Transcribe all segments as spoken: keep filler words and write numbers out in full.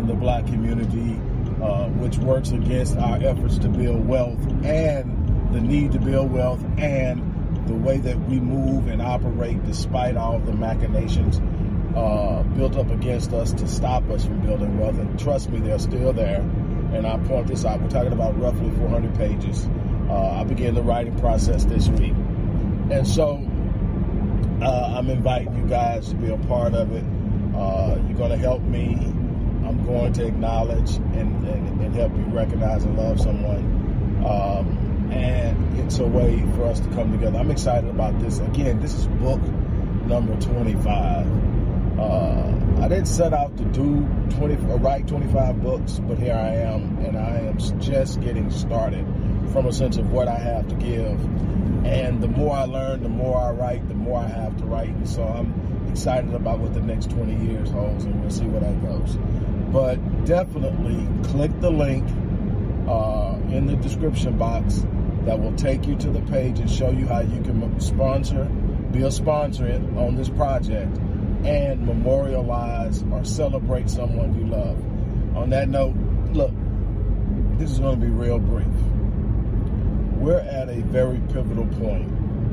the black community, uh, which works against our efforts to build wealth and the need to build wealth and the way that we move and operate despite all the machinations uh, built up against us to stop us from building wealth. And trust me, they're still there. And I point this out. We're talking about roughly four hundred pages. Uh, I began the writing process this week. And so uh, I'm inviting you guys to be a part of it. Uh, you're going to help me. I'm going to acknowledge and, and, and help you recognize and love someone. Um, and it's a way for us to come together. I'm excited about this. Again, this is book number twenty-five. Uh, I didn't set out to do twenty, or write twenty-five books, but here I am, and I am just getting started from a sense of what I have to give. And the more I learn, the more I write, the more I have to write. And so I'm excited about what the next twenty years holds, and we'll see where that goes. But definitely click the link uh, in the description box that will take you to the page and show you how you can sponsor, be a sponsor on this project, and memorialize or celebrate someone you love. On that note, look, this is going to be real brief. We're at a very pivotal point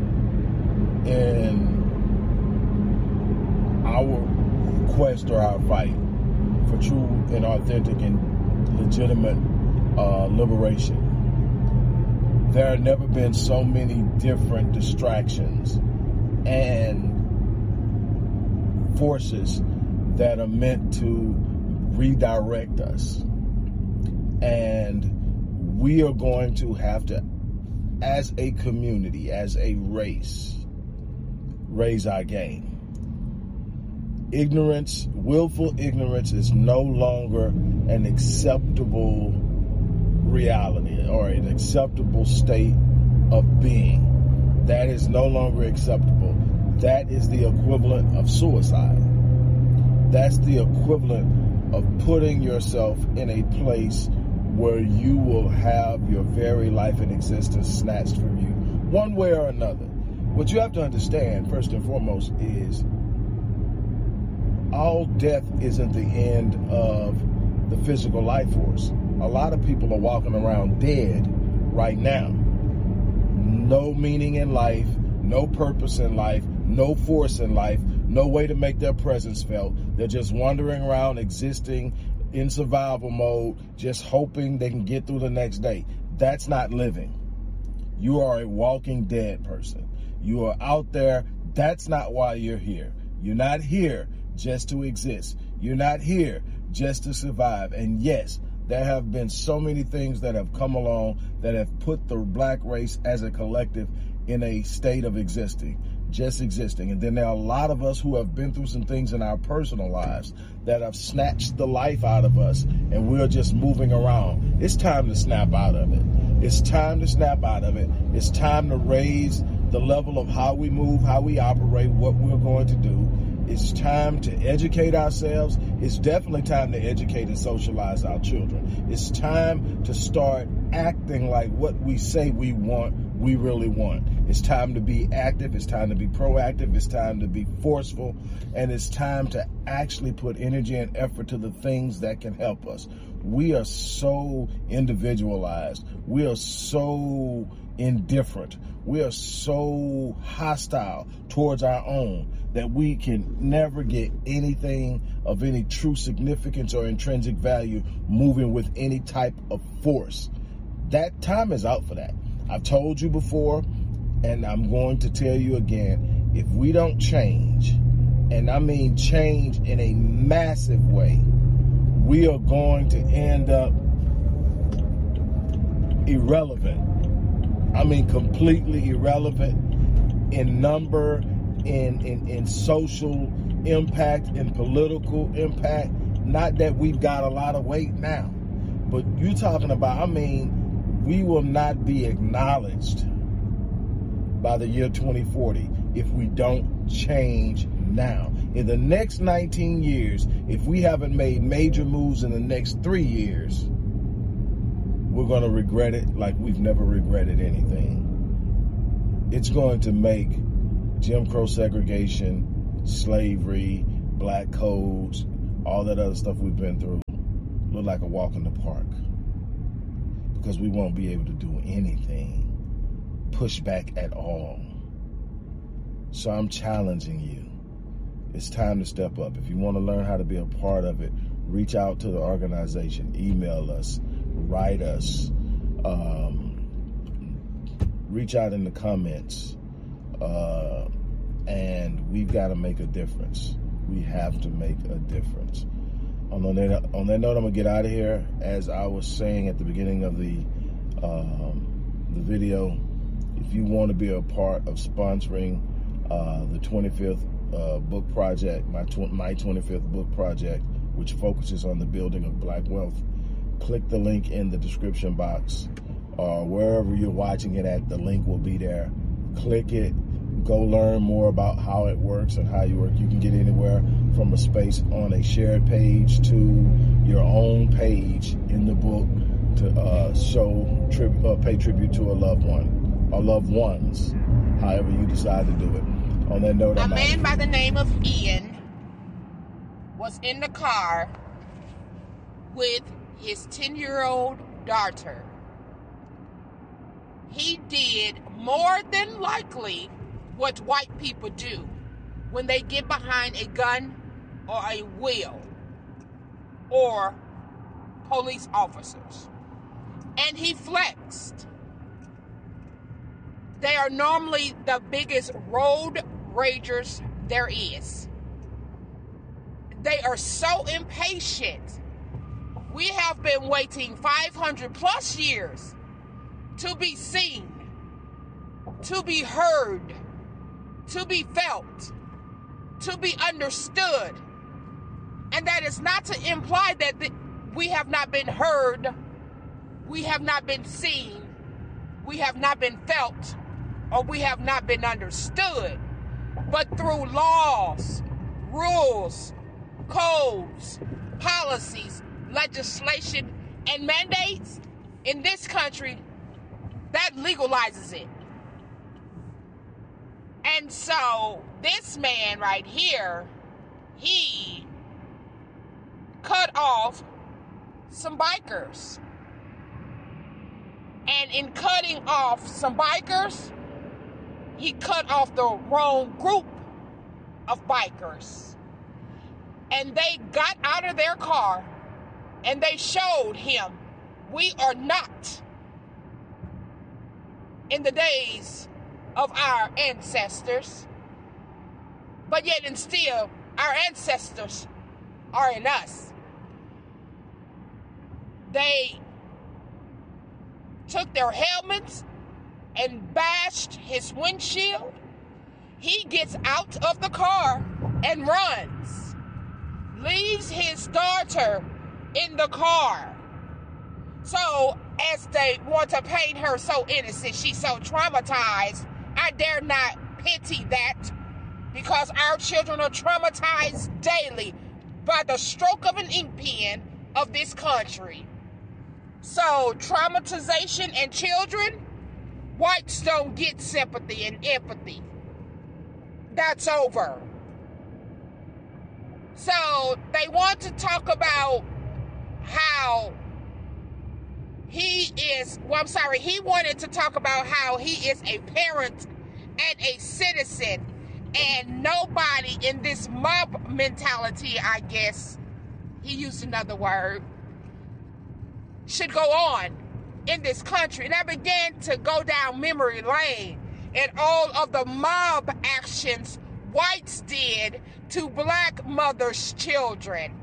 in our quest or our fight for true and authentic and legitimate uh, liberation. There have never been so many different distractions and forces that are meant to redirect us. And we are going to have to, as a community, as a race, raise our game. Ignorance, willful ignorance is no longer an acceptable reality or an acceptable state of being. That is no longer acceptable. That is the equivalent of suicide. That's the equivalent of putting yourself in a place where you will have your very life and existence snatched from you, one way or another. What you have to understand, first and foremost, is all death isn't the end of the physical life force. A lot of people are walking around dead right now. No meaning in life, no purpose in life, no force in life, no way to make their presence felt. They're just wandering around, existing in survival mode, just hoping they can get through the next day. That's not living. You are a walking dead person. You are out there. That's not why you're here. You're not here just to exist. You're not here just to survive. And yes, there have been so many things that have come along that have put the black race as a collective in a state of existing, just existing. And then there are a lot of us who have been through some things in our personal lives that have snatched the life out of us, and we're just moving around. It's time to snap out of it. It's time to snap out of it. It's time to raise the level of how we move, how we operate, what we're going to do. It's time to educate ourselves. It's definitely time to educate and socialize our children. It's time to start acting like what we say we want, we really want. It's time to be active. It's time to be proactive. It's time to be forceful. And it's time to actually put energy and effort to the things that can help us. We are so individualized. We are so indifferent. We are so hostile towards our own that we can never get anything of any true significance or intrinsic value moving with any type of force. That time is out for that. I've told you before, and I'm going to tell you again, if we don't change, and I mean change in a massive way, we are going to end up irrelevant. I mean completely irrelevant in number, in, in, in social impact, in political impact. Not that we've got a lot of weight now, but you're talking about, I mean, we will not be acknowledged by the year twenty forty if we don't change now. In the next nineteen years, if we haven't made major moves in the next three years, we're going to regret it like we've never regretted anything. It's going to make Jim Crow segregation, slavery, black codes, all that other stuff we've been through, look like a walk in the park, because we won't be able to do anything, push back at all. So I'm challenging you. It's time to step up. If you want to learn how to be a part of it, reach out to the organization, email us, write us, um, reach out in the comments, uh, and we've got to make a difference. We have to make a difference. On that, on that note, I'm going to get out of here. As I was saying at the beginning of the, um, the video, if you want to be a part of sponsoring uh, the twenty-fifth uh, book project, my, tw my twenty-fifth book project, which focuses on the building of black wealth, click the link in the description box, or uh, wherever you're watching it at, the link will be there. Click it. Go learn more about how it works and how you work. You can get anywhere from a space on a shared page to your own page in the book to uh, show, tri uh, pay tribute to a loved one, or loved ones, however you decide to do it. On that note, a I'm man out. by the name of Ian was in the car with his ten-year-old daughter. He did more than likely what white people do when they get behind a gun or a wheel or police officers. And he flexed. They are normally the biggest road ragers there is. They are so impatient. We have been waiting five hundred plus years to be seen, to be heard, to be felt, to be understood. And that is not to imply that the, we have not been heard, we have not been seen, we have not been felt, or we have not been understood. But through laws, rules, codes, policies, legislation, and mandates in this country, that legalizes it. And so this man right here, he cut off some bikers. And in cutting off some bikers, he cut off the wrong group of bikers. And they got out of their car and they showed him, we are not in the days of our ancestors, but yet and still our ancestors are in us. They took their helmets and bashed his windshield. He gets out of the car and runs, leaves his daughter in the car. So as they want to paint her so innocent, she's so traumatized, I dare not pity that, because our children are traumatized daily by the stroke of an ink pen of this country. So traumatization and children, whites don't get sympathy and empathy. That's over. So they want to talk about how he is, well, I'm sorry, he wanted to talk about how he is a parent and a citizen, and nobody in this mob mentality, I guess, he used another word, should go on in this country. And I began to go down memory lane and all of the mob actions whites did to black mothers' children.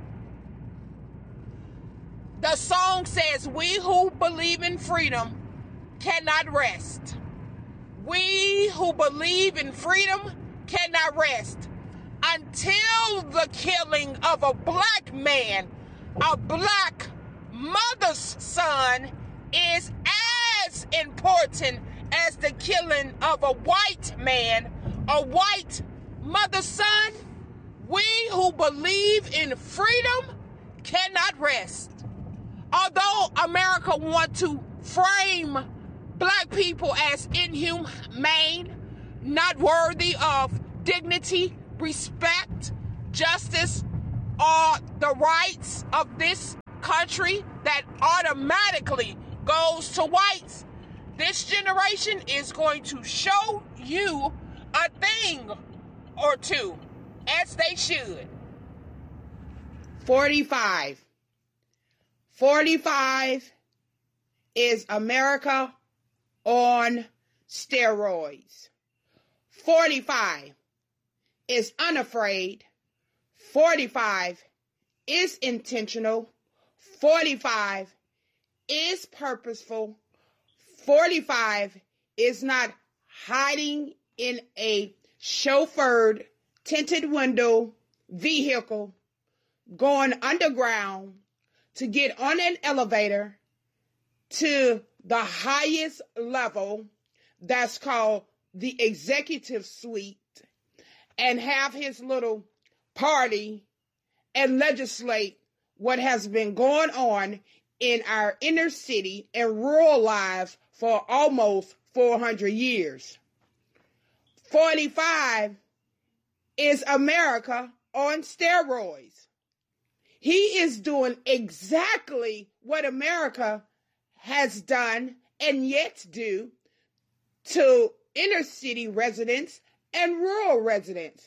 The song says, we who believe in freedom cannot rest. We who believe in freedom cannot rest until the killing of a black man, a black mother's son, is as important as the killing of a white man, a white mother's son. We who believe in freedom cannot rest. Although America wants to frame black people as inhumane, not worthy of dignity, respect, justice, or the rights of this country, country that automatically goes to whites, this generation is going to show you a thing or two, as they should. forty-five. forty-five is America on steroids. forty-five is unafraid. forty-five is intentional. forty-five is purposeful. forty-five is not hiding in a chauffeured, tinted window vehicle, going underground to get on an elevator to the highest level that's called the executive suite and have his little party and legislate what has been going on in our inner city and rural lives for almost four hundred years. forty-five is America on steroids. He is doing exactly what America has done and yet do to inner city residents and rural residents.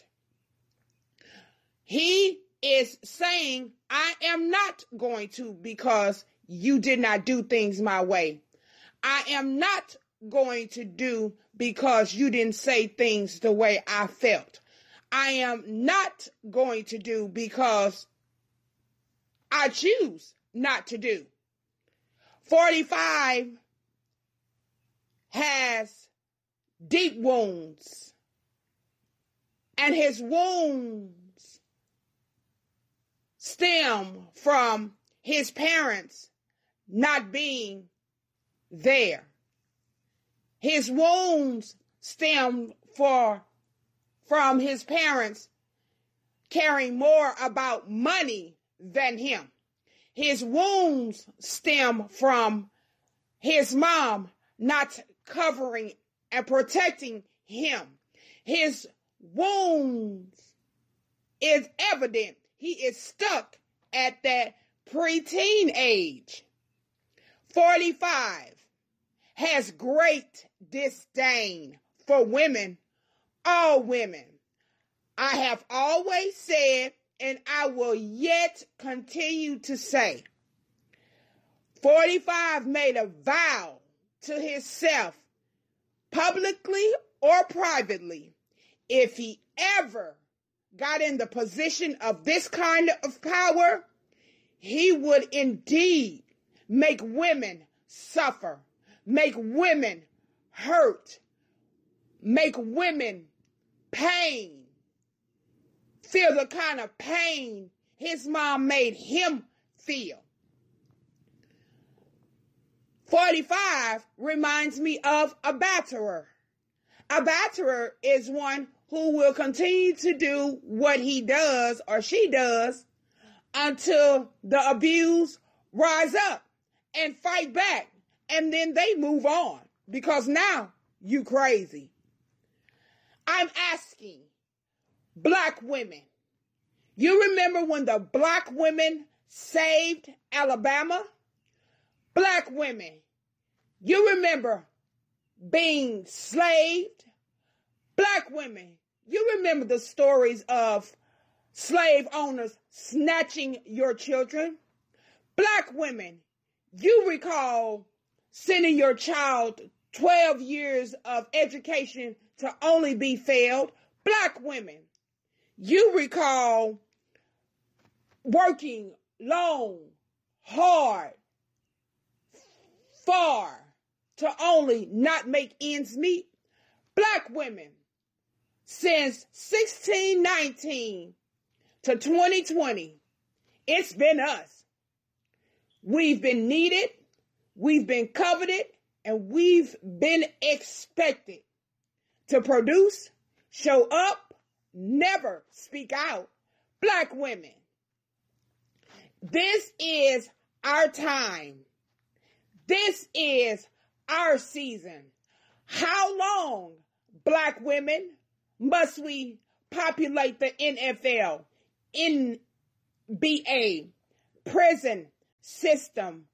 He is saying, I am not going to because you did not do things my way. I am not going to do because you didn't say things the way I felt. I am not going to do because I choose not to do. forty-five has deep wounds, and his wounds stem from his parents not being there. His wounds stem for, from his parents caring more about money than him. His wounds stem from his mom not covering and protecting him. His wounds is evident. He is stuck at that preteen age. forty-five has great disdain for women, all women. I have always said, and I will yet continue to say, forty-five made a vow to himself, publicly or privately, if he ever got in the position of this kind of power, he would indeed make women suffer, make women hurt, make women pain, feel the kind of pain his mom made him feel. forty-five reminds me of a batterer. A batterer is one who will continue to do what he does or she does until the abused rise up and fight back, and then they move on because now you crazy. I'm asking black women, you remember when the black women saved Alabama? Black women, you remember being slaved? Black women, you remember the stories of slave owners snatching your children? Black women, you recall sending your child twelve years of education to only be failed? Black women, you recall working long, hard, far to only not make ends meet? Black women, since sixteen nineteen to twenty twenty, it's been us. We've been needed, we've been coveted, and we've been expected to produce, show up, never speak out. Black women, this is our time. This is our season. How long, black women, must we populate the N F L, N B A, prison, system,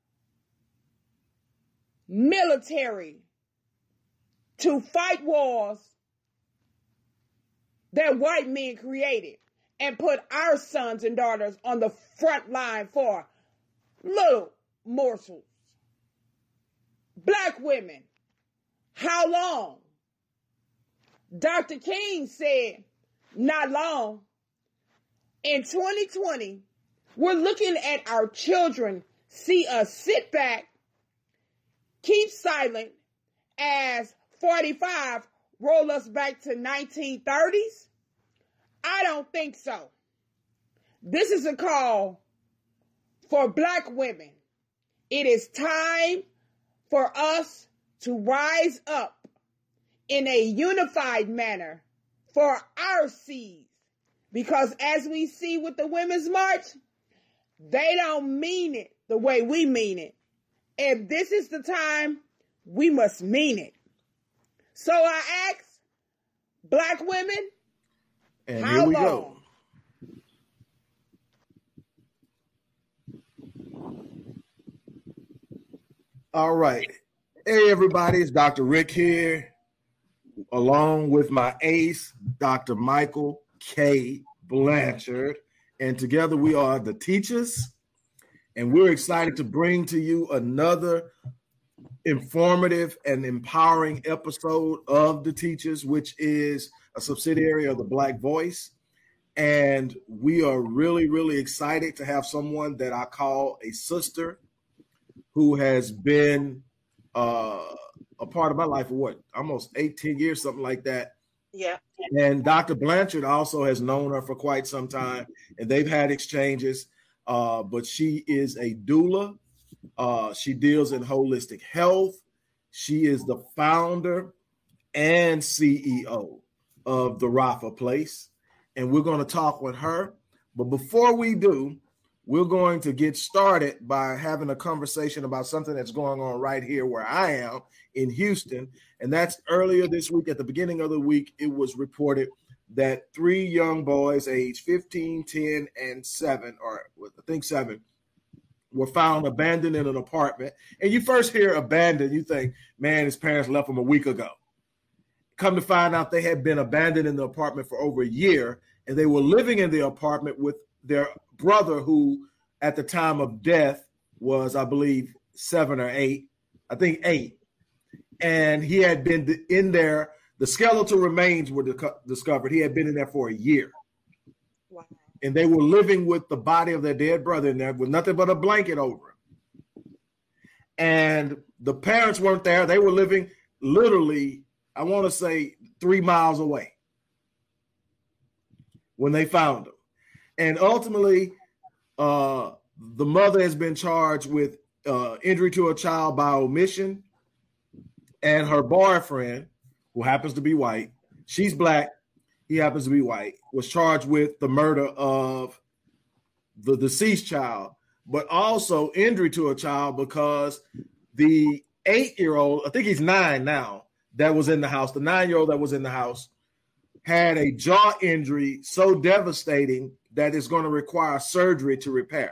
military, to fight wars that white men created and put our sons and daughters on the front line for little morsels. Black women, how long? Doctor King said, not long. In twenty twenty, we're looking at our children see us sit back, keep silent, as forty-five roll us back to nineteen thirties? I don't think so. This is a call for black women. It is time for us to rise up in a unified manner for our seeds. Because as we see with the Women's March, they don't mean it the way we mean it. If this is the time, we must mean it. So I ask black women, and how here we long? go. All right. Hey, everybody. It's Doctor Rick here, along with my ace, Doctor Michael K. Blanchard. And together we are the Teachers. And we're excited to bring to you another informative and empowering episode of The Teachers, which is a subsidiary of the Black Voice. And we are really, really excited to have someone that I call a sister who has been uh, a part of my life for what, almost eighteen years, something like that. Yeah. And Doctor Blanchard also has known her for quite some time, and they've had exchanges. Uh, but she is a doula. Uh, she deals in holistic health. She is the founder and C E O of the Rafa Place. And we're going to talk with her. But before we do, we're going to get started by having a conversation about something that's going on right here where I am in Houston. And that's earlier this week, at the beginning of the week, it was reported that three young boys, aged fifteen, ten, and seven, or I think seven, were found abandoned in an apartment. And you first hear abandoned, you think, man, his parents left him a week ago. Come to find out they had been abandoned in the apartment for over a year, and they were living in the apartment with their brother, who at the time of death was, I believe, seven or eight, I think eight. And he had been in there. The skeletal remains were discovered. He had been in there for a year. Wow. And they were living with the body of their dead brother in there with nothing but a blanket over him. And the parents weren't there. They were living literally, I want to say, three miles away when they found him. And ultimately, uh, the mother has been charged with uh, injury to a child by omission. And her boyfriend, who happens to be white, she's black, he happens to be white, was charged with the murder of the deceased child, but also injury to a child because the eight-year-old, I think he's nine now, that was in the house, the nine-year-old that was in the house, had a jaw injury so devastating that it's going to require surgery to repair.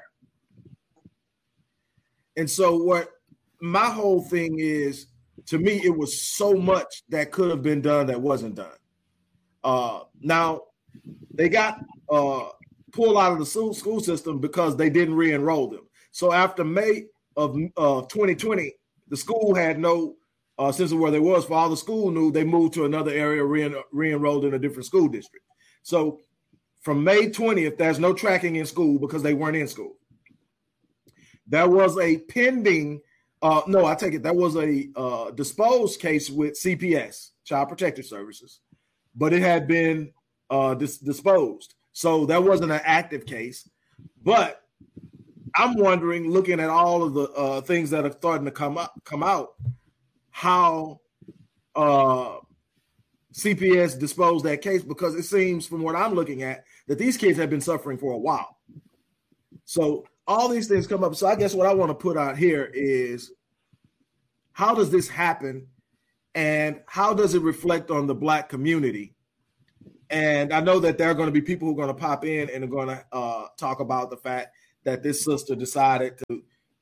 And so what my whole thing is, to me, it was so much that could have been done that wasn't done. Uh, now, they got uh, pulled out of the school, school system because they didn't re-enroll them. So after May of uh, twenty twenty, the school had no uh, sense of where they was. For all the school knew, they moved to another area, re- re-enrolled in a different school district. So from May twentieth, there's no tracking in school because they weren't in school. There was a pending Uh, no, I take it. That was a uh, disposed case with C P S, Child Protective Services, but it had been uh, dis- disposed. So that wasn't an active case. But I'm wondering, looking at all of the uh, things that are starting to come up, come out, how uh, C P S disposed that case, because it seems from what I'm looking at that these kids have been suffering for a while. So all these things come up. So I guess what I want to put out here is, how does this happen and how does it reflect on the Black community? And I know that there are going to be people who are going to pop in and are going to uh, talk about the fact that this sister decided to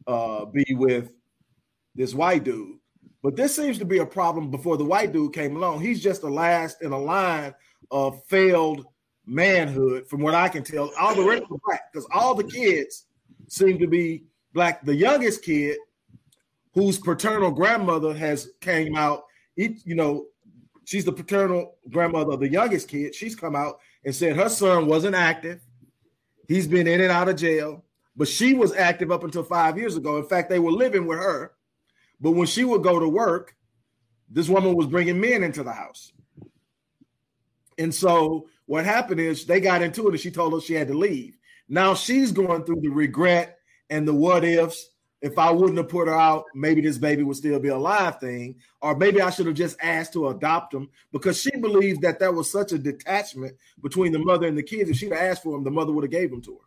uh, be with this white dude. But this seems to be a problem before the white dude came along. He's just the last in a line of failed manhood, from what I can tell. All the rest are black, because all the kids seem to be black. The youngest kid, whose paternal grandmother has came out, you know, she's the paternal grandmother of the youngest kid. She's come out and said her son wasn't active. He's been in and out of jail, but she was active up until five years ago. In fact, they were living with her. But when she would go to work, this woman was bringing men into the house. And so what happened is they got into it and she told her she had to leave. Now she's going through the regret and the what ifs. If I wouldn't have put her out, maybe this baby would still be alive thing. Or maybe I should have just asked to adopt him, because she believes that there was such a detachment between the mother and the kids. If she'd have asked for him, the mother would have gave him to her.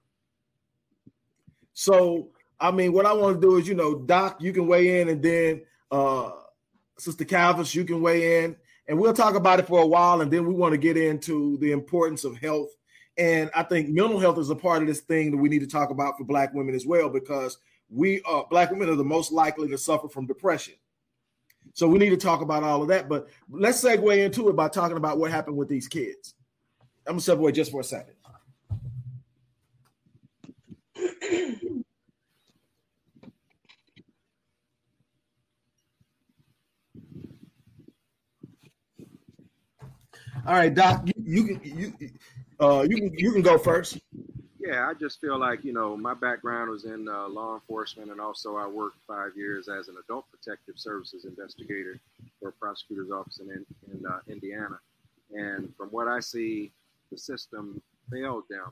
So, I mean, what I want to do is, you know, Doc, you can weigh in, and then uh, Sister Calvis, you can weigh in, and we'll talk about it for a while, and then we want to get into the importance of health. And I think mental health is a part of this thing that we need to talk about for Black women as well, because we are Black women are the most likely to suffer from depression. So we need to talk about all of that. But let's segue into it by talking about what happened with these kids. I'm going to segue just for a second. All right, Doc, you, you can you uh, you can you can go first. Yeah, I just feel like, you know, my background was in uh, law enforcement, and also I worked five years as an adult protective services investigator for a prosecutor's office in in uh, Indiana. And from what I see, the system failed them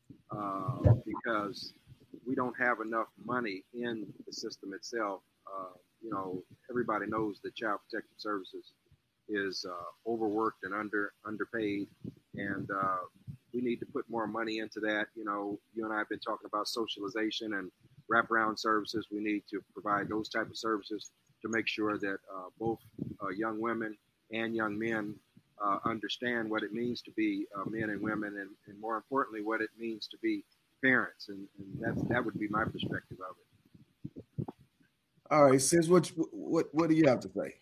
uh, because we don't have enough money in the system itself. Uh, you know, everybody knows that Child Protective Services is uh, overworked and under underpaid, and uh, we need to put more money into that. You know, you and I have been talking about socialization and wraparound services. We need to provide those type of services to make sure that uh, both uh, young women and young men uh, understand what it means to be uh, men and women, and, and more importantly, what it means to be parents. And, and that that would be my perspective of it. All right, sis, what what what do you have to say?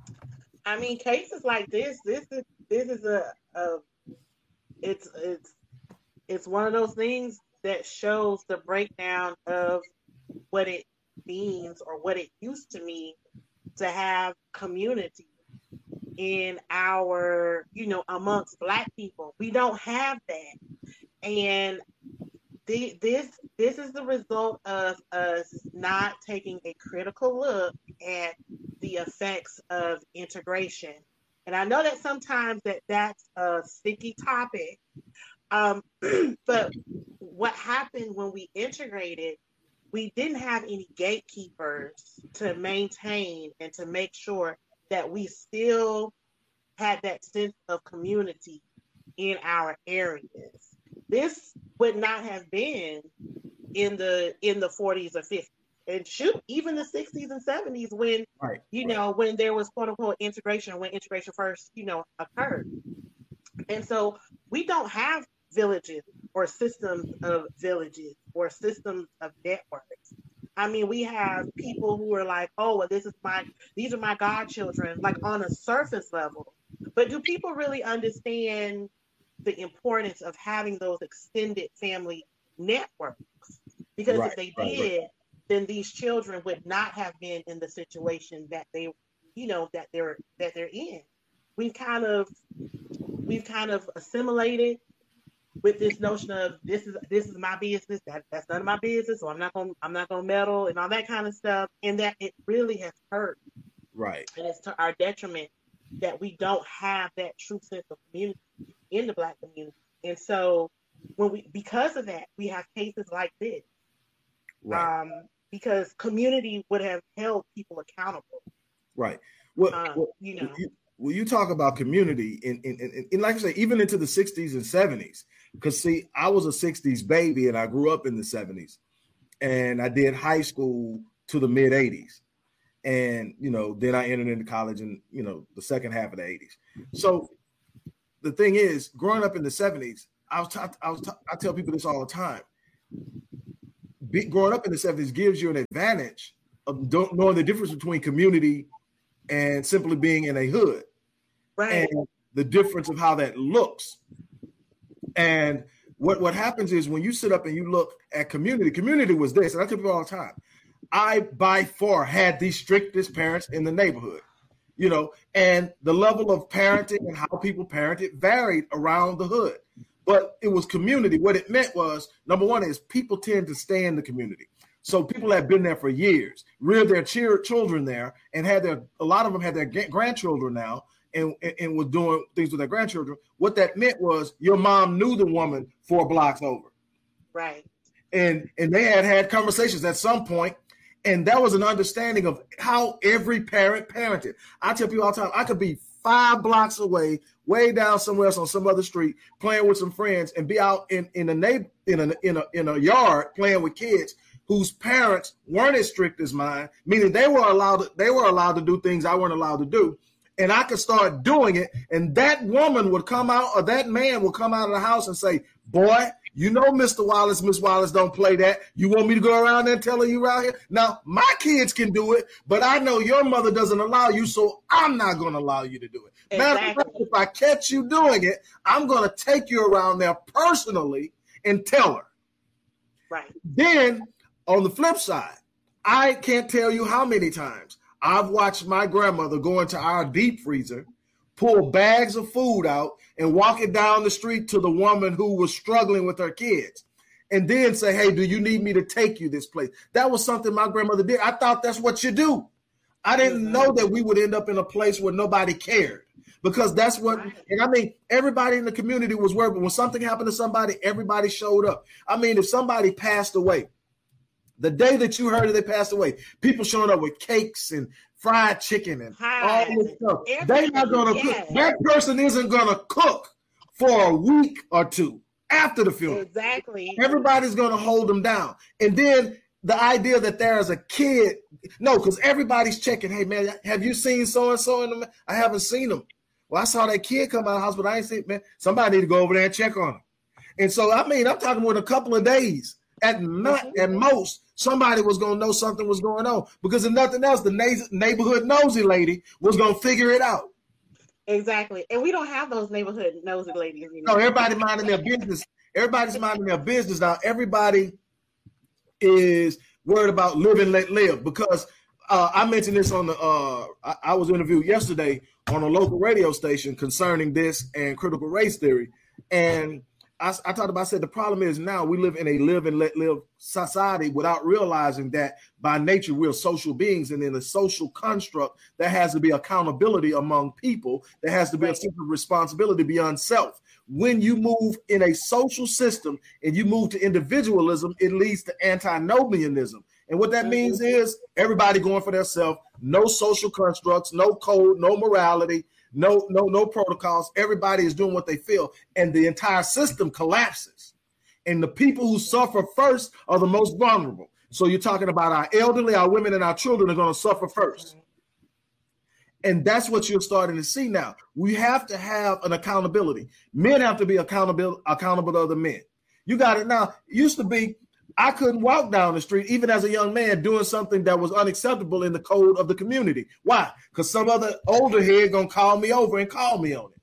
I mean, cases like this, this is this is a, a it's it's it's one of those things that shows the breakdown of what it means, or what it used to mean, to have community in our, you know, amongst Black people. We don't have that, and the, this this is the result of us not taking a critical look at the effects of integration. And I know that sometimes that that's a sticky topic, um, but what happened when we integrated, we didn't have any gatekeepers to maintain and to make sure that we still had that sense of community in our areas. This would not have been in the in the forties or fifties. And shoot, even the sixties and seventies, when, right, you know, right. when there was quote unquote integration, when integration first, you know, occurred. And so we don't have villages or systems of villages or systems of networks. I mean, we have people who are like, oh, well, this is my, these are my godchildren, like on a surface level. But do people really understand the importance of having those extended family networks? Because right, if they right, did, right. then these children would not have been in the situation that they, you know, that they're that they're in. We kind of, we've kind of assimilated with this notion of this is this is my business, that that's none of my business, so I'm not gonna I'm not gonna meddle and all that kind of stuff, and that it really has hurt. Right. And it's to our detriment that we don't have that true sense of community in the Black community. And so when we, because of that, we have cases like this. Right. Um, because community would have held people accountable. Right. Well, um, well you know, you, well, you talk about community in, in, in, in, like I say, even into the sixties and seventies, because see, I was a sixties baby and I grew up in the seventies, and I did high school to the mid eighties. And, you know, then I entered into college in, you know, the second half of the eighties. So the thing is, growing up in the seventies, I was, t- I was, t- I tell people this all the time. be, growing up in the seventies gives you an advantage of don't, knowing the difference between community and simply being in a hood. Right. And the difference of how that looks. And what, what happens is when you sit up and you look at community, community was this, and I tell people all the time, I by far had the strictest parents in the neighborhood, you know, and the level of parenting and how people parented varied around the hood. But it was community. What it meant was, number one is people tend to stay in the community. So people have been there for years, reared their cheer, children there, and had their, a lot of them had their grandchildren now, and, and, and was doing things with their grandchildren. What that meant was your mom knew the woman four blocks over. Right. And, and they had had conversations at some point, and that was an understanding of how every parent parented. I tell people all the time, I could be five blocks away, way down somewhere else on some other street, playing with some friends, and be out in, in a neighbor in a in a in a yard playing with kids whose parents weren't as strict as mine, meaning they were allowed to, they were allowed to do things I weren't allowed to do. And I could start doing it, and that woman would come out, or that man would come out of the house and say, boy, you know, Mister Wallace, Miss Wallace don't play that. You want me to go around there and tell her you around here? Now, my kids can do it, but I know your mother doesn't allow you, so I'm not going to allow you to do it. Exactly. Matter of fact, if I catch you doing it, I'm going to take you around there personally and tell her. Right. Then, on the flip side, I can't tell you how many times I've watched my grandmother go into our deep freezer, pull bags of food out, and walk it down the street to the woman who was struggling with her kids, and then say, hey, do you need me to take you this place? That was something my grandmother did. I thought that's what you do. I didn't mm-hmm. know that we would end up in a place where nobody cared, because that's what, right. and I mean, everybody in the community was worried, but when something happened to somebody, everybody showed up. I mean, if somebody passed away, the day that you heard that they passed away, people showing up with cakes and fried chicken and Hi. all this stuff. They're not going to cook. That person isn't going to cook for a week or two after the funeral. Exactly. Everybody's going to hold them down. And then the idea that there is a kid, no, because everybody's checking, hey, man, have you seen so-and-so in them? I haven't seen them. Well, I saw that kid come out of the hospital. I ain't seen, man, somebody need to go over there and check on him. And so, I mean, I'm talking about a couple of days. At, not, at most, somebody was going to know something was going on, because if nothing else, the na- neighborhood nosy lady was going to figure it out. Exactly. And we don't have those neighborhood nosy ladies anymore. No, everybody minding their business. Everybody's minding their business now. Everybody is worried about live and let live, because uh, I mentioned this on the, uh, I, I was interviewed yesterday on a local radio station concerning this and critical race theory. And I, I talked about, I said, the problem is now we live in a live and let live society without realizing that by nature we're social beings, and in a social construct there has to be accountability among people. There has to be right. a sense of responsibility beyond self. When you move in a social system and you move to individualism, it leads to antinomianism. And what that mm-hmm. means is everybody going for themselves, no social constructs, no code, no morality, No, no, no protocols. Everybody is doing what they feel, and the entire system collapses. And the people who suffer first are the most vulnerable. So you're talking about our elderly, our women, and our children are going to suffer first. And that's what you're starting to see now. We have to have an accountability. Men have to be accountable, accountable to other men. You got it now. It used to be, I couldn't walk down the street, even as a young man, doing something that was unacceptable in the code of the community. Why? Because some other older head gonna call me over and call me on it.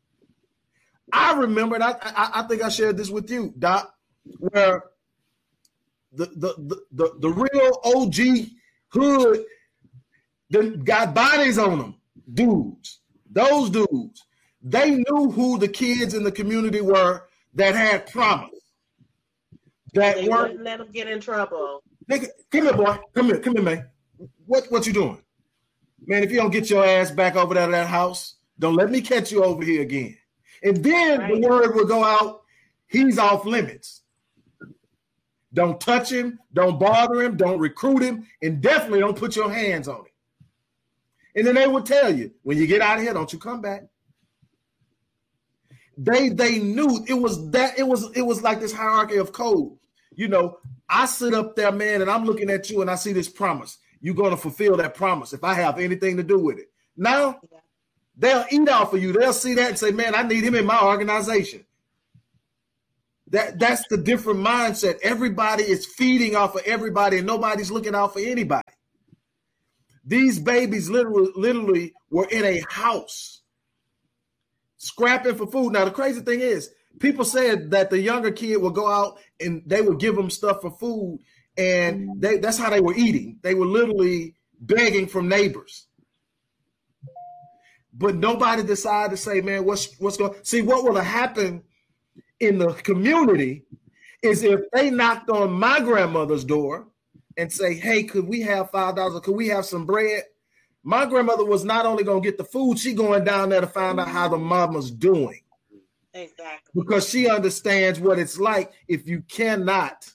I remember, and I, I, I think I shared this with you, Doc, where the the the, the, the real O G hood that got bodies on them, dudes, those dudes, they knew who the kids in the community were that had promise. That they wouldn't let them get in trouble. Nigga, come here, boy. Come here, come here, man. What what you doing? Man, if you don't get your ass back over there to that house, don't let me catch you over here again. And then right. the word will go out, he's off limits. Don't touch him, don't bother him, don't recruit him, and definitely don't put your hands on him. And then they would tell you, when you get out of here, don't you come back. They they knew it was that it was it was like this hierarchy of code. You know, I sit up there, man, and I'm looking at you and I see this promise. You're going to fulfill that promise if I have anything to do with it. Now, yeah. they'll eat off of you. They'll see that and say, man, I need him in my organization. That that's the different mindset. Everybody is feeding off of everybody, and nobody's looking out for anybody. These babies literally, literally were in a house, scrapping for food. Now, the crazy thing is, people said that the younger kid would go out and they would give them stuff for food, and they, that's how they were eating. They were literally begging from neighbors. But nobody decided to say, man, what's what's going see what would have happened in the community is if they knocked on my grandmother's door and say, hey, could we have five dollars or could we have some bread? My grandmother was not only going to get the food, she going down there to find out how the mama's doing. Exactly. Because she understands what it's like if you cannot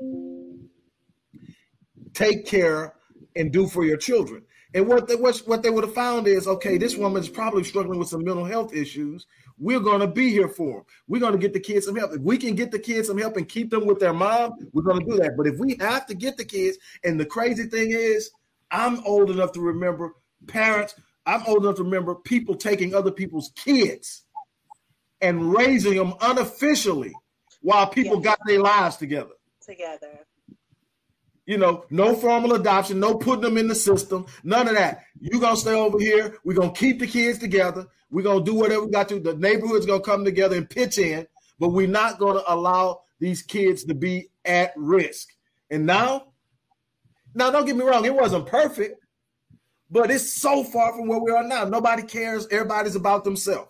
take care and do for your children. And what they, what, what they would have found is, okay, this woman is probably struggling with some mental health issues. We're going to be here for them. We're going to get the kids some help. If we can get the kids some help and keep them with their mom, we're going to do that. But if we have to get the kids, and the crazy thing is, I'm old enough to remember parents, I'm old enough to remember people taking other people's kids and raising them unofficially while people yes. got their lives together. Together. You know, no formal adoption, no putting them in the system, none of that. You're going to stay over here. We're going to keep the kids together. We're going to do whatever we got to. The neighborhood's going to come together and pitch in, but we're not going to allow these kids to be at risk. And now, now don't get me wrong, it wasn't perfect, but it's so far from where we are now. Nobody cares. Everybody's about themselves.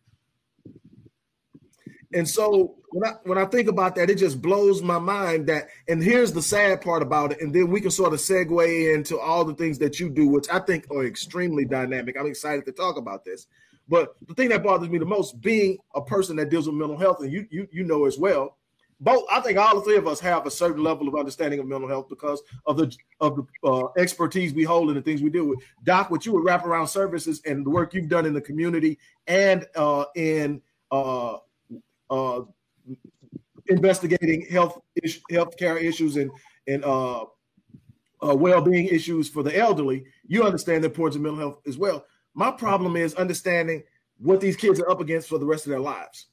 And so when I when I think about that, it just blows my mind that, and here's the sad part about it, and then we can sort of segue into all the things that you do, which I think are extremely dynamic. I'm excited to talk about this. But the thing that bothers me the most, being a person that deals with mental health, and you you you know as well, both I think all the three of us have a certain level of understanding of mental health because of the of the uh, expertise we hold and the things we deal with. Doc, with you with wraparound services and the work you've done in the community and uh, in uh, uh, investigating health is- healthcare issues and and uh, uh, well-being issues for the elderly, you understand the importance of mental health as well. My problem is understanding what these kids are up against for the rest of their lives.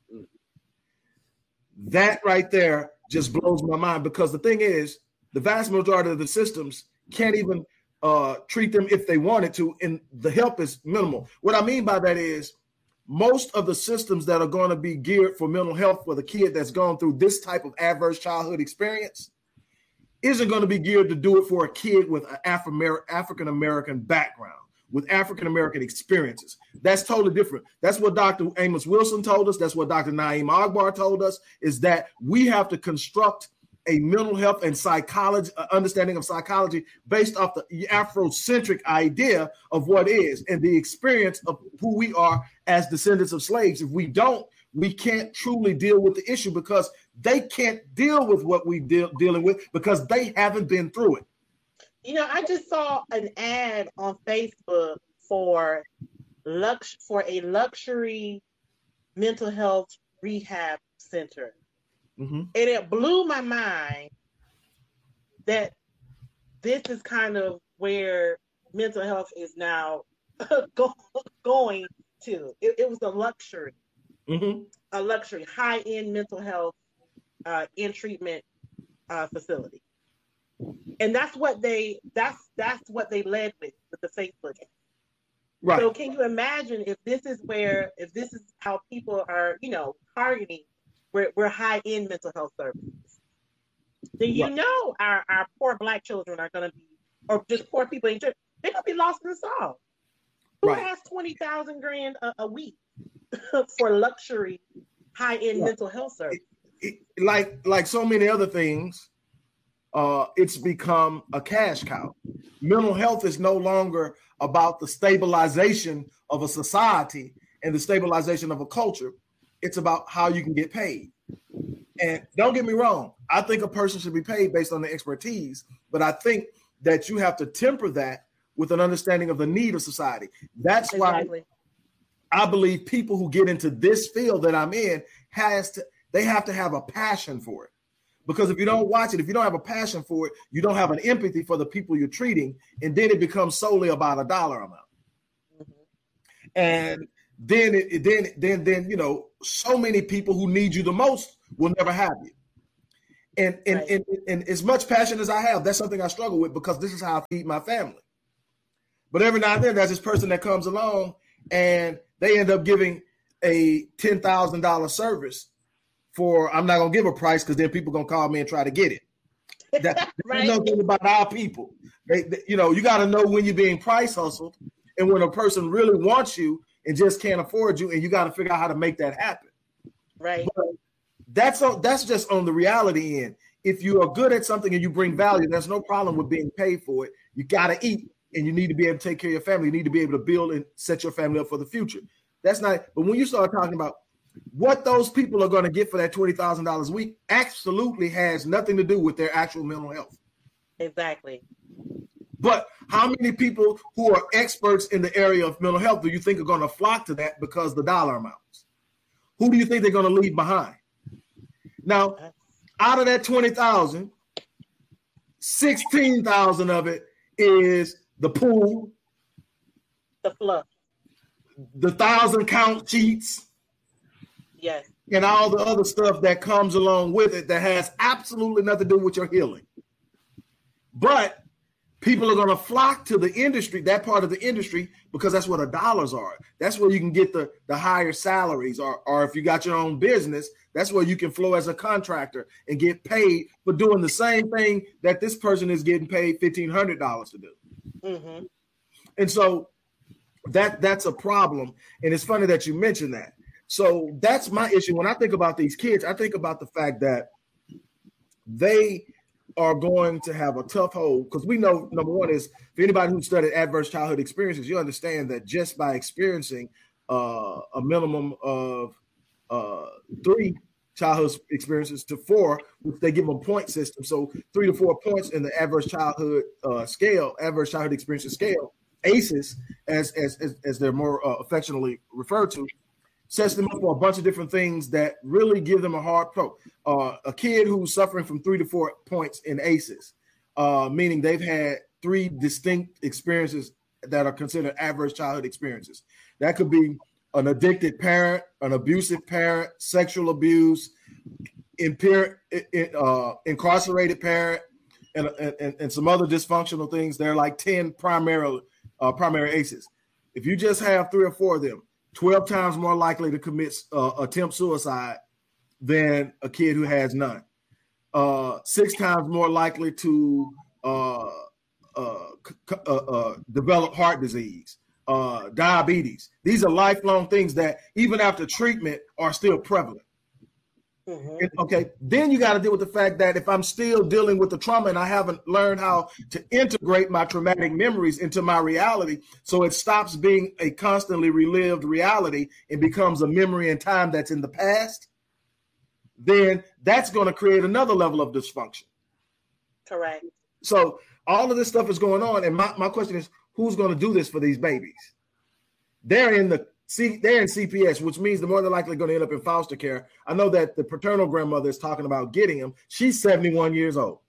That right there just blows my mind because the thing is, the vast majority of the systems can't even uh, treat them if they wanted to, and the help is minimal. What I mean by that is most of the systems that are going to be geared for mental health for the kid that's gone through this type of adverse childhood experience isn't going to be geared to do it for a kid with an Afro- African-American background, with African-American experiences. That's totally different. That's what Doctor Amos Wilson told us. That's what Doctor Naeem Akbar told us, is that we have to construct a mental health and psychology, uh, understanding of psychology based off the Afrocentric idea of what is and the experience of who we are as descendants of slaves. If we don't, we can't truly deal with the issue because they can't deal with what we deal dealing with because they haven't been through it. You know, I just saw an ad on Facebook for lux for a luxury mental health rehab center. Mm-hmm. And it blew my mind that this is kind of where mental health is now go, going to. It, it was a luxury, mm-hmm. a luxury, high-end mental health uh, in treatment uh, facility. And that's what they that's that's what they led with with the Facebook ad. Right. So can you imagine if this is where if this is how people are, you know, targeting where we're high-end mental health services, then you right. know our, our poor Black children are going to be, or just poor people in general, they're going to be lost in the sauce. Who right. has twenty thousand grand a, a week for luxury high-end right. mental health services? It, it, like like so many other things, uh, it's become a cash cow. Mental health is no longer about the stabilization of a society and the stabilization of a culture. It's about how you can get paid. And don't get me wrong, I think a person should be paid based on their expertise, but I think that you have to temper that with an understanding of the need of society. That's exactly. why I believe people who get into this field that I'm in has to, they have to have a passion for it. Because if you don't watch it, if you don't have a passion for it, you don't have an empathy for the people you're treating, and then it becomes solely about a dollar amount. Mm-hmm. And then, it, then, then, then, you know, so many people who need you the most will never have you. And and, Right. and and as much passion as I have, that's something I struggle with because this is how I feed my family. But every now and then there's this person that comes along and they end up giving a ten thousand dollars service for, I'm not going to give a price because then people are going to call me and try to get it. That, Right. That's nothing about our people. They, they- you know, you got to know when you're being price hustled and when a person really wants you and just can't afford you, and you got to figure out how to make that happen. Right. But that's on, that's just on the reality end. If you are good at something and you bring value, there's no problem with being paid for it. You got to eat, and you need to be able to take care of your family. You need to be able to build and set your family up for the future. That's not. But when you start talking about what those people are going to get for that twenty thousand dollars a week, absolutely has nothing to do with their actual mental health. Exactly. But how many people who are experts in the area of mental health do you think are going to flock to that because of the dollar amounts? Who do you think they're going to leave behind? Now, out of that twenty thousand, sixteen thousand of it is the pool, The fluff. the thousand count sheets, Yes. and all the other stuff that comes along with it that has absolutely nothing to do with your healing. But people are going to flock to the industry, that part of the industry, because that's where the dollars are. That's where you can get the, the higher salaries, or, or if you got your own business, that's where you can flow as a contractor and get paid for doing the same thing that this person is getting paid fifteen hundred dollars to do. Mm-hmm. And so that that's a problem. And it's funny that you mentioned that. So that's my issue. When I think about these kids, I think about the fact that they are going to have a tough hold, because we know, number one is, for anybody who studied adverse childhood experiences, you understand that just by experiencing uh, a minimum of uh, three childhood experiences to four, which they give them a point system. So three to four points in the adverse childhood uh, scale, adverse childhood experiences scale, A C Es, as as as, as they're more uh, affectionately referred to, sets them up for a bunch of different things that really give them a hard pro. Uh, a kid who's suffering from three to four points in A C Es, uh, meaning they've had three distinct experiences that are considered adverse childhood experiences. That could be an addicted parent, an abusive parent, sexual abuse, impair, uh, incarcerated parent, and, and, and some other dysfunctional things. There are like ten primary, uh, primary A C Es. If you just have three or four of them, twelve times more likely to commit uh, attempt suicide than a kid who has none. Uh, six times more likely to uh, uh, c- uh, uh, develop heart disease, uh, diabetes. These are lifelong things that even after treatment are still prevalent. Mm-hmm. And, okay, then you got to deal with the fact that if I'm still dealing with the trauma and I haven't learned how to integrate my traumatic memories into my reality, so it stops being a constantly relived reality and becomes a memory in time that's in the past, then that's going to create another level of dysfunction. Correct. So all of this stuff is going on, and my, my question is, who's going to do this for these babies? They're in the See, they're in C P S, which means they're more than likely going to end up in foster care. I know that the paternal grandmother is talking about getting them. She's seventy-one years old.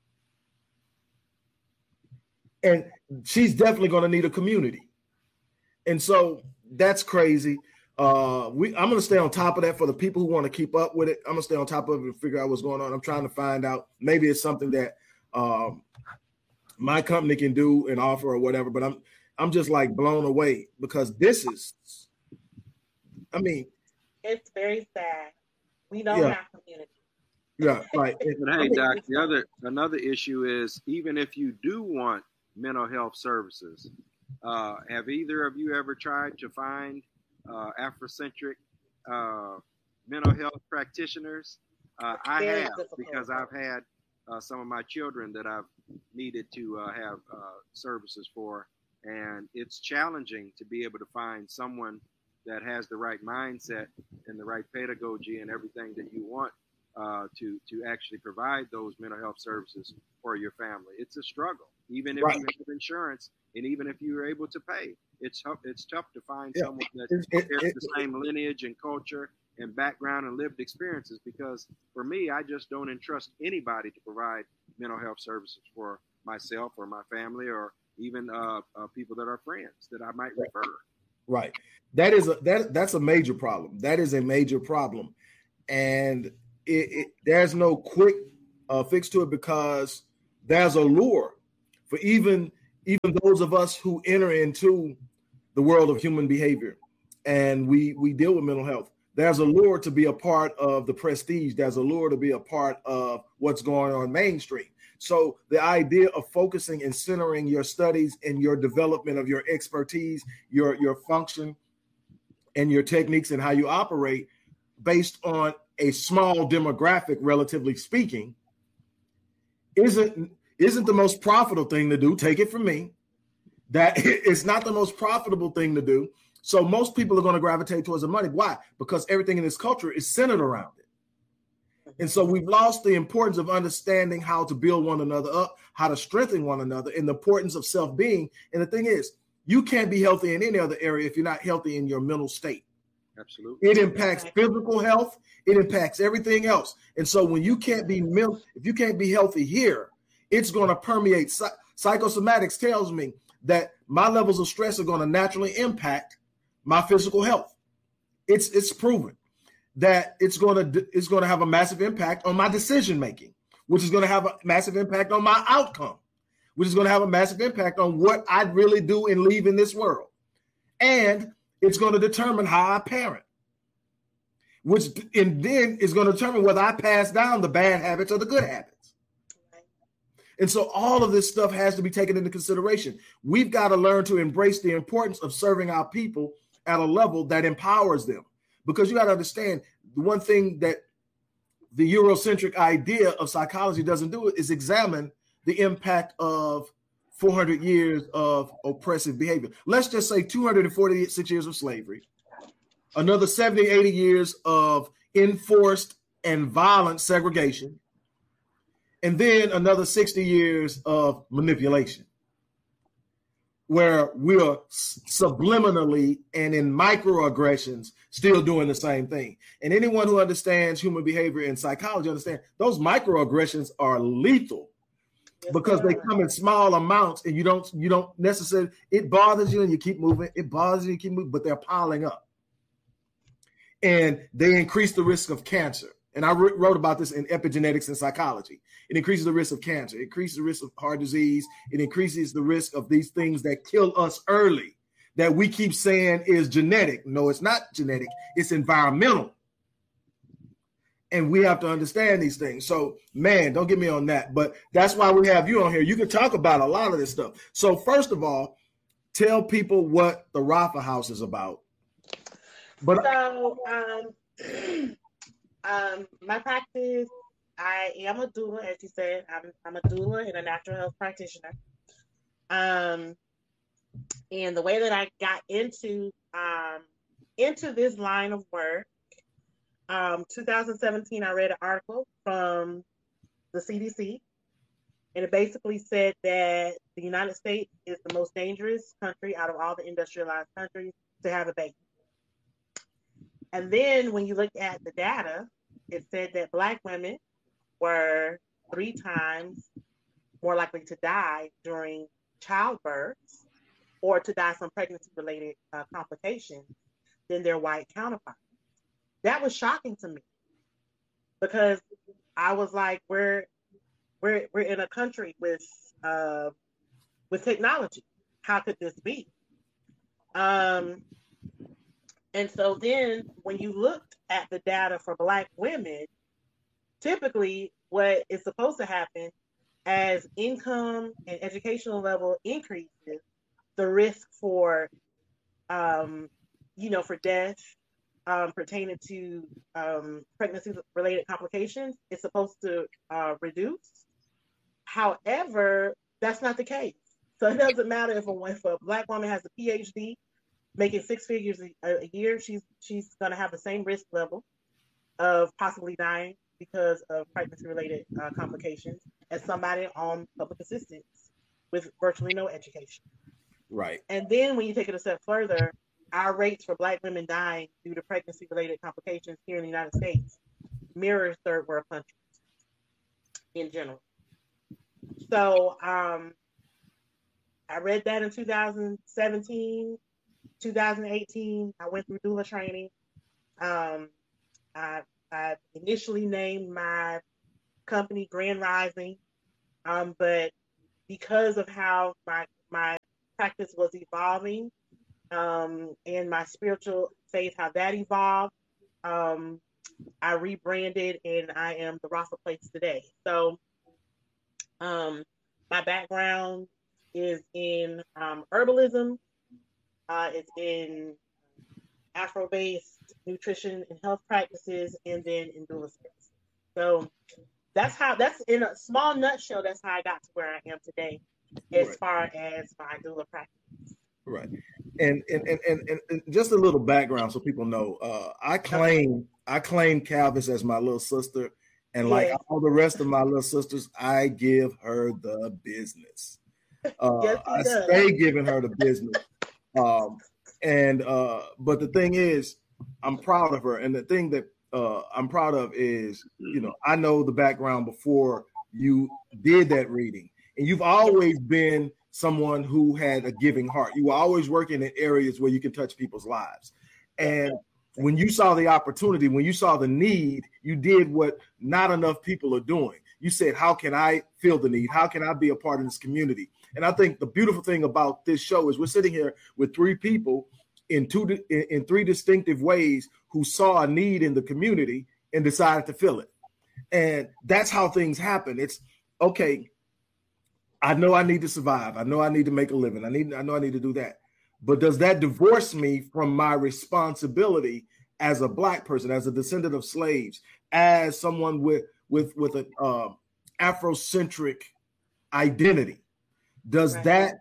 And she's definitely going to need a community. And so that's crazy. Uh, we, I'm going to stay on top of that for the people who want to keep up with it. I'm going to stay on top of it and figure out what's going on. I'm trying to find out. Maybe it's something that um, my company can do and offer or whatever. But I'm I'm just like blown away because this is, I mean, It's very sad. We don't Yeah. have community. yeah, right. But hey, Doc, the other another issue is, even if you do want mental health services, uh, have either of you ever tried to find uh, Afrocentric uh, mental health practitioners? Uh, I Very have, difficult. because I've had uh, some of my children that I've needed to uh, have uh, services for, and it's challenging to be able to find someone that has the right mindset and the right pedagogy and everything that you want uh, to to actually provide those mental health services for your family. It's a struggle, even if Right. you have insurance and even if you're able to pay. It's tough. It's tough to find Yeah. someone that It- it- shares it- the same lineage and culture and background and lived experiences. Because for me, I just don't entrust anybody to provide mental health services for myself or my family, or even uh, uh, people that are friends that I might Right. refer. Right. That is a that that's a major problem. That is a major problem. And it, it, there's no quick uh, fix to it, because there's a lure for even even those of us who enter into the world of human behavior, and we we deal with mental health. There's a lure to be a part of the prestige. There's a lure to be a part of what's going on mainstream. So the idea of focusing and centering your studies and your development of your expertise, your, your function and your techniques and how you operate based on a small demographic, relatively speaking, isn't, isn't the most profitable thing to do. Take it from me. That it's not the most profitable thing to do. So most people are going to gravitate towards the money. Why? Because everything in this culture is centered around it. And so we've lost the importance of understanding how to build one another up, how to strengthen one another, and the importance of self-being. And the thing is, you can't be healthy in any other area if you're not healthy in your mental state. Absolutely. It impacts physical health. It impacts everything else. And so when you can't be mental, if you can't be healthy here, it's going to permeate. Psychosomatics tells me that my levels of stress are going to naturally impact my physical health. It's it's proven that it's going to it's going to have a massive impact on my decision making, which is going to have a massive impact on my outcome, which is going to have a massive impact on what I really do and leave in this world. And it's going to determine how I parent, which and then is going to determine whether I pass down the bad habits or the good habits. And so all of this stuff has to be taken into consideration. We've got to learn to embrace the importance of serving our people at a level that empowers them. Because you got to understand, the one thing that the Eurocentric idea of psychology doesn't do is examine the impact of four hundred years of oppressive behavior. Let's just say two hundred forty-six years of slavery, another seventy, eighty years of enforced and violent segregation, and then another sixty years of manipulation, where we're subliminally and in microaggressions still doing the same thing. And anyone who understands human behavior and psychology understands those microaggressions are lethal, yes, because they come in small amounts and you don't you don't necessarily, it bothers you and you keep moving, it bothers you and you keep moving, but they're piling up. And they increase the risk of cancer. And I re- wrote about this in Epigenetics and Psychology. It increases the risk of cancer. It increases the risk of heart disease. It increases the risk of these things that kill us early that we keep saying is genetic. No, it's not genetic. It's environmental. And we have to understand these things. So, man, don't get me on that. But that's why we have you on here. You can talk about a lot of this stuff. So, first of all, tell people what the Rapha House is about. But so, um, um, my practice, I am a doula, as you said. I'm, I'm a doula and a natural health practitioner. Um, and the way that I got into um, into this line of work, um, two thousand seventeen, I read an article from the C D C, and it basically said that the United States is the most dangerous country out of all the industrialized countries to have a baby. And then when you look at the data, it said that Black women were three times more likely to die during childbirth or to die from pregnancy-related uh, complications than their white counterparts. That was shocking to me because I was like, we're we're we're in a country with uh, with technology. How could this be? Um, and so then when you looked at the data for Black women, typically what is supposed to happen as income and educational level increases, the risk for, um, you know, for death um, pertaining to um, pregnancy-related complications is supposed to uh, reduce. However, that's not the case. So it doesn't matter if a, if a Black woman has a P H D, making six figures a, a year, she's she's going to have the same risk level of possibly dying because of pregnancy-related uh, complications as somebody on public assistance with virtually no education. Right. And then when you take it a step further, our rates for Black women dying due to pregnancy-related complications here in the United States mirrors third world countries in general. So um, I read that in two thousand seventeen, two thousand eighteen. I went through doula training. Um, I I initially named my company Grand Rising, um, but because of how my my practice was evolving, um, and my spiritual faith, how that evolved, um, I rebranded and I am the Rafa Place today. So, um, my background is in um, herbalism. Uh, it's in Afro-based nutrition and health practices, and then in doula services. So that's how, that's in a small nutshell, that's how I got to where I am today as right. far as my doula practice. Right. And and, and and and just a little background so people know. Uh, I claim I claim Calvis as my little sister, and like yes. all the rest of my little sisters, I give her the business. Uh, yes, I does. stay giving her the business. Um, and uh, but the thing is, I'm proud of her, and the thing that uh, I'm proud of is, you know, I know the background before you did that reading, and you've always been someone who had a giving heart. You were always working in areas where you can touch people's lives. And when you saw the opportunity, when you saw the need, you did what not enough people are doing. You said, how can I feel the need? How can I be a part of this community? And I think the beautiful thing about this show is we're sitting here with three people in two in, in three distinctive ways who saw a need in the community and decided to fill it. And that's how things happen. It's okay. I know I need to survive. I know I need to make a living. I need, I know I need to do that. But does that divorce me from my responsibility as a Black person, as a descendant of slaves, as someone with with with an uh, Afrocentric identity? Does right. that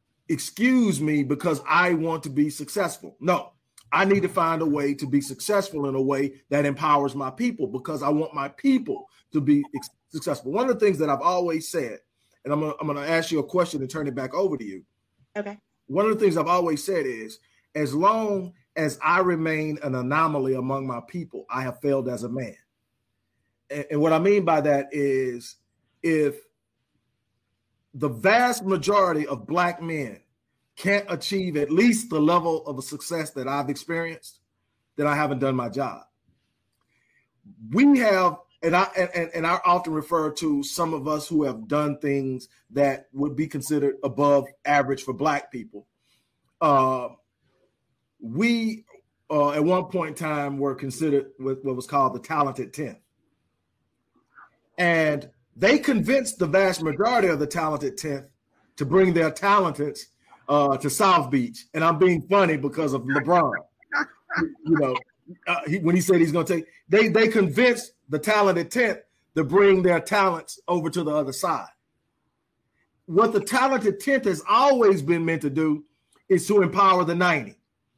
excuse me because I want to be successful? No, I need to find a way to be successful in a way that empowers my people, because I want my people to be ex- successful. One of the things that I've always said, and I'm gonna, I'm gonna ask you a question and turn it back over to you. Okay. One of the things I've always said is, as long as I remain an anomaly among my people, I have failed as a man. And, and what I mean by that is, if the vast majority of Black men can't achieve at least the level of a success that I've experienced, then I haven't done my job. We have And I and, and I often refer to some of us who have done things that would be considered above average for Black people. Uh, we, uh, at one point in time, were considered what was called the talented tenth. And they convinced the vast majority of the talented tenth to bring their talents uh, to South Beach. And I'm being funny because of LeBron. You know, uh, he, when he said he's going to take, they they convinced the talented tenth to bring their talents over to the other side. What the talented tenth has always been meant to do is to empower the ninety,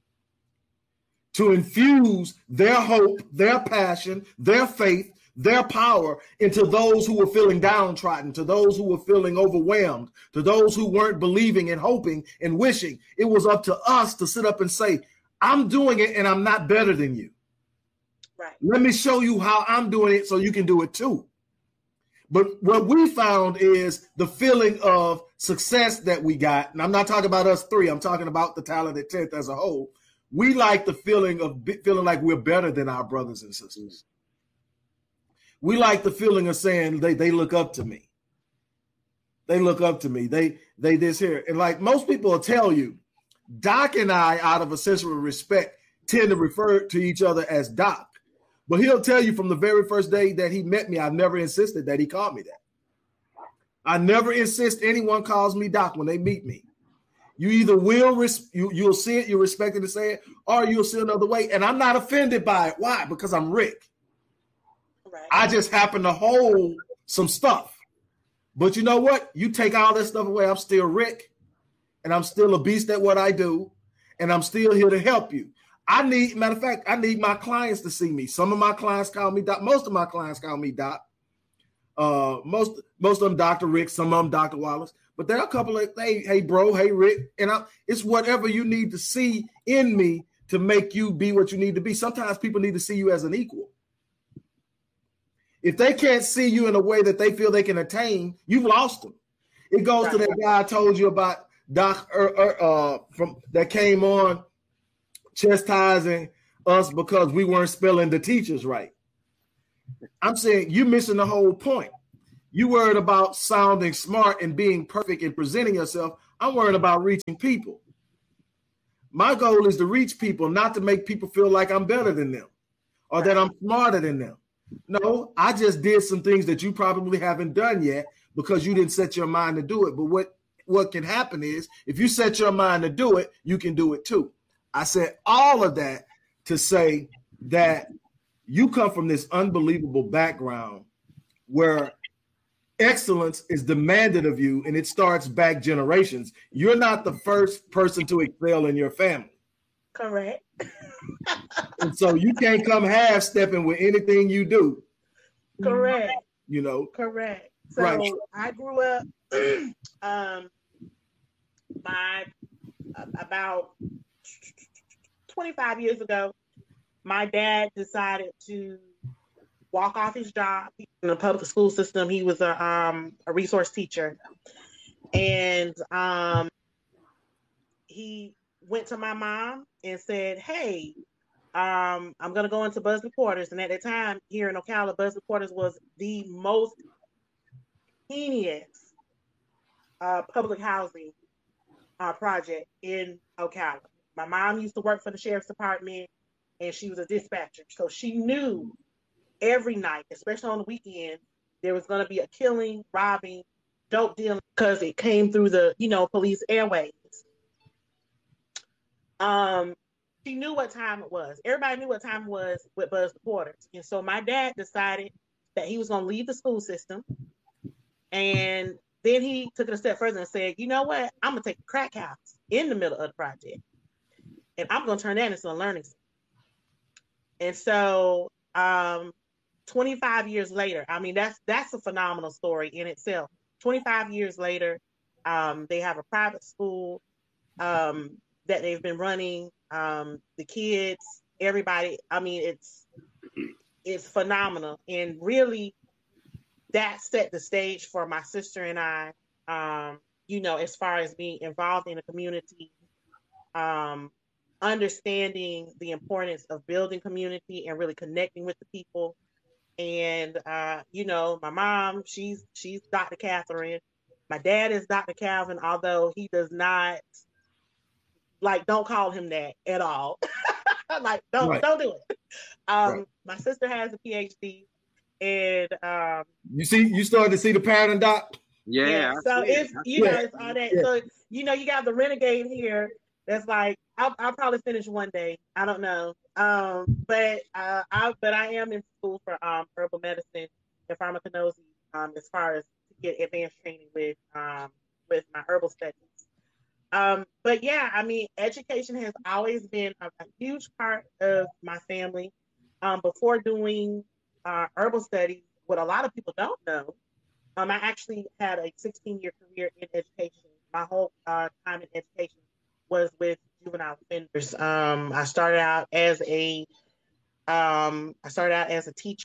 to infuse their hope, their passion, their faith, their power into those who were feeling downtrodden, to those who were feeling overwhelmed, to those who weren't believing and hoping and wishing. It was up to us to sit up and say, I'm doing it and I'm not better than you. Right. Let me show you how I'm doing it so you can do it too. But what we found is the feeling of success that we got, and I'm not talking about us three, I'm talking about the talented tenth as a whole. We like the feeling of feeling like we're better than our brothers and sisters. We like the feeling of saying they, they look up to me. They look up to me. They they this here. And like most people will tell you, Doc and I, out of a sense of respect, tend to refer to each other as Doc. But he'll tell you from the very first day that he met me, I've never insisted that he called me that. I never insist anyone calls me Doc when they meet me. You either will, res- you, you'll see it, you're respected to say it, or you'll see another way. And I'm not offended by it. Why? Because I'm Rick. Right. I just happen to hold some stuff. But you know what? You take all that stuff away, I'm still Rick. And I'm still a beast at what I do. And I'm still here to help you. I need, matter of fact, I need my clients to see me. Some of my clients call me Doc. Most of my clients call me Doc. Uh, most, most of them Doctor Rick, some of them Doctor Wallace. But there are a couple of, hey, hey, bro, hey, Rick. And I, it's whatever you need to see in me to make you be what you need to be. Sometimes people need to see you as an equal. If they can't see you in a way that they feel they can attain, you've lost them. It goes to that guy I told you about, Doc, uh, uh, from that came on chastising us because we weren't spelling the teachers right. I'm saying you're missing the whole point. You worried about sounding smart and being perfect and presenting yourself. I'm worried about reaching people. My goal is to reach people, not to make people feel like I'm better than them or that I'm smarter than them. No, I just did some things that you probably haven't done yet because you didn't set your mind to do it. But what, what can happen is if you set your mind to do it, you can do it too. I said all of that to say that you come from this unbelievable background where excellence is demanded of you, and it starts back generations. You're not the first person to excel in your family. Correct. And so you can't come half-stepping with anything you do. Correct. You know? Correct. So right. I grew up um, my about twenty-five years ago. My dad decided to walk off his job in the public school system. He was a um, a resource teacher, and um, he went to my mom and said, "Hey, um, I'm going to go into Busby Quarters." And at the time here in Ocala, Busby Quarters was the most heinous uh, public housing uh, project in Ocala. My mom used to work for the sheriff's department, and she was a dispatcher, so she knew every night, especially on the weekend, there was going to be a killing, robbing, dope dealing, because it came through the, you know, police airways. Um, she knew what time it was. Everybody knew what time it was with Busby Quarters. And so my dad decided that he was going to leave the school system. And then he took it a step further and said, you know what? I'm going to take a crack house in the middle of the project, and I'm going to turn that into a learning center. And so, um, twenty-five years later, I mean, that's that's a phenomenal story in itself. twenty-five years later, um, they have a private school um, that they've been running. Um, the kids, everybody, I mean, it's it's phenomenal. And really, that set the stage for my sister and I, um, you know, as far as being involved in the community, um, understanding the importance of building community and really connecting with the people. And, uh, you know, my mom, she's she's Doctor Catherine. My dad is Doctor Calvin, although he does not, like, don't call him that at all. Like, don't right. don't do it. Um, right. My sister has a P H D, and um, you see, you started to see the pattern, Doc. Yeah. yeah. So it's it. you know it's all that. Yeah. So you know you got the renegade here. That's like I'll, I'll probably finish one day. I don't know. Um, but uh, I but I am in school for um herbal medicine and pharmacognosy. Um, as far as to get advanced training with um with my herbal studies. Um, but yeah, I mean, education has always been a, a huge part of my family. Um, before doing uh, herbal studies, what a lot of people don't know, um, I actually had a sixteen-year career in education. My whole uh, time in education was with juvenile offenders. Um, I started out as a, um, I started out as a teacher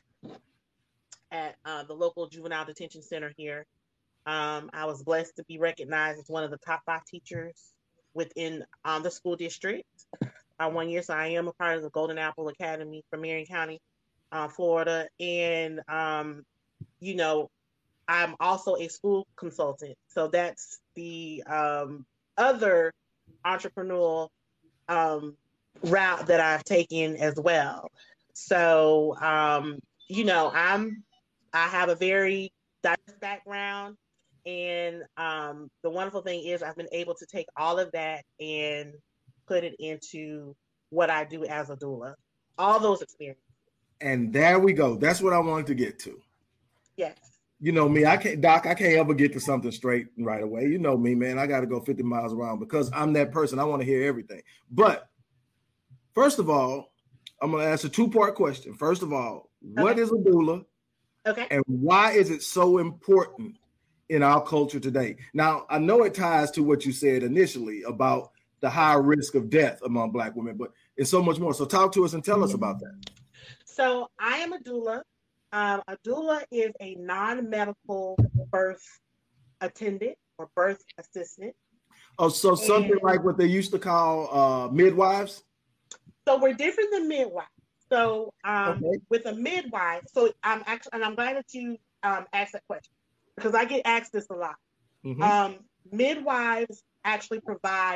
at uh, the local juvenile detention center here. Um, I was blessed to be recognized as one of the top five teachers within um, the school district uh, one year. So I am a part of the Golden Apple Academy for Marion County, uh, Florida. And, um, you know, I'm also a school consultant. So that's the um, other entrepreneurial um, route that I've taken as well. So, um, you know, I'm, I have a very diverse background. And um, the wonderful thing is I've been able to take all of that and put it into what I do as a doula, all those experiences. And there we go. That's what I wanted to get to. Yes. You know me, I can't, Doc, I can't ever get to something straight right away. You know me, man. I got to go fifty miles around because I'm that person. I want to hear everything. But first of all, I'm going to ask a two-part question. First of all, okay. What is a doula? Okay. And why is it so important in our culture today? Now, I know it ties to what you said initially about the high risk of death among Black women, but it's so much more. So talk to us and tell us about that. So I am a doula. Um, a doula is a non-medical birth attendant or birth assistant. Oh, so something and, like what they used to call uh, midwives? So we're different than midwives. So um, Okay. with a midwife, so I'm actually, and I'm glad that you um, asked that question because I get asked this a lot. Mhm. Um, midwives actually provide